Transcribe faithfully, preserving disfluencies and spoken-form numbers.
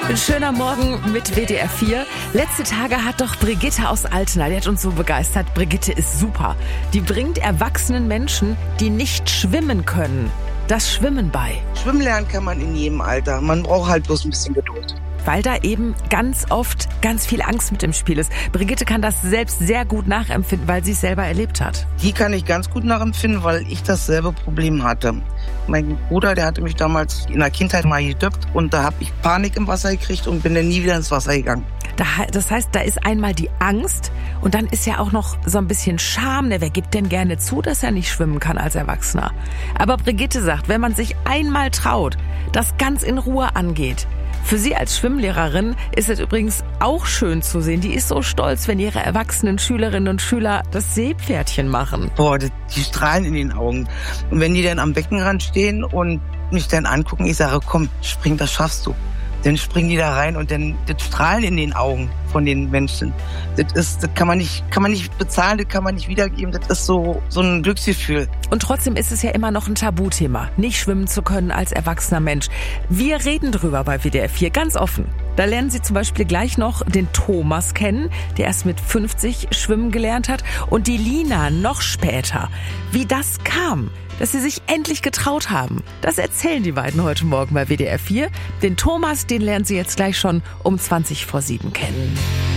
Ein schöner Morgen mit W D R vier. Letzte Tage hat doch Brigitte aus Altena, die hat uns so begeistert. Brigitte ist super. Die bringt erwachsenen Menschen, die nicht schwimmen können, das Schwimmen bei. Schwimmen lernen kann man in jedem Alter. Man braucht halt bloß ein bisschen Geduld. Weil da eben ganz oft ganz viel Angst mit im Spiel ist. Brigitte kann das selbst sehr gut nachempfinden, weil sie es selber erlebt hat. Die kann ich ganz gut nachempfinden, weil ich dasselbe Problem hatte. Mein Bruder, der hatte mich damals in der Kindheit mal gedöpft und da habe ich Panik im Wasser gekriegt und bin dann nie wieder ins Wasser gegangen. Das heißt, da ist einmal die Angst und dann ist ja auch noch so ein bisschen Scham. Wer gibt denn gerne zu, dass er nicht schwimmen kann als Erwachsener? Aber Brigitte sagt, wenn man sich einmal traut, das ganz in Ruhe angeht. Für sie als Schwimmlehrerin ist es übrigens auch schön zu sehen. Die ist so stolz, wenn ihre erwachsenen Schülerinnen und Schüler das Seepferdchen machen. Boah, die, die strahlen in den Augen. Und wenn die dann am Beckenrand stehen und mich dann angucken, ich sage, komm, spring, das schaffst du. Dann springen die da rein und dann das Strahlen in den Augen von den Menschen. Das ist, das kann man nicht, kann man nicht bezahlen, das kann man nicht wiedergeben. Das ist so, so ein Glücksgefühl. Und trotzdem ist es ja immer noch ein Tabuthema, nicht schwimmen zu können als erwachsener Mensch. Wir reden drüber bei W D R vier, ganz offen. Da lernen Sie zum Beispiel gleich noch den Thomas kennen, der erst mit fünfzig schwimmen gelernt hat, und die Lina noch später. Wie das kam, dass sie sich endlich getraut haben, das erzählen die beiden heute Morgen bei W D R vier. Den Thomas, den lernen Sie jetzt gleich schon um zwanzig vor sieben kennen.